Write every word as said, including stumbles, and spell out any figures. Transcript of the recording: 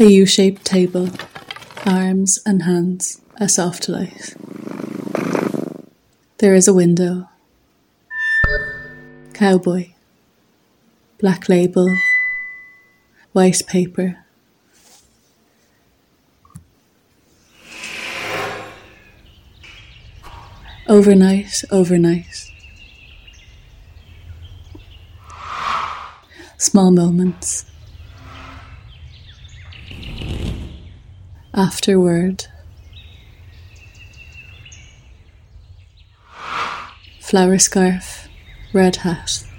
A U-shaped table, arms and hands, a soft light. There is a window. Cowboy. Black label. White paper. Overnight, overnight. Small moments. Afterword. Flower scarf, red hat.